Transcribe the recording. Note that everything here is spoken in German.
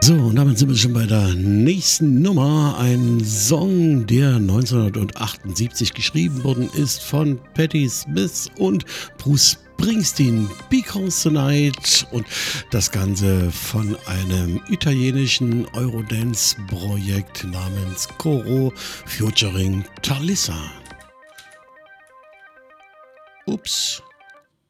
So, und damit sind wir schon bei der nächsten Nummer. Ein Song, der 1978 geschrieben worden ist von Patti Smith und Bruce Springsteen, Because Tonight, und das Ganze von einem italienischen Eurodance-Projekt namens Coro featuring Talissa. Ups.